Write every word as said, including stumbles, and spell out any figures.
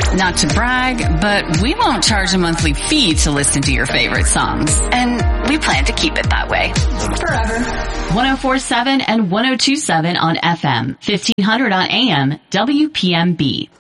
Not to brag, but we won't charge a monthly fee to listen to your favorite songs. And we plan to keep it that way. Forever. one oh four point seven and one oh two point seven on F M, fifteen hundred on A M, W P M B.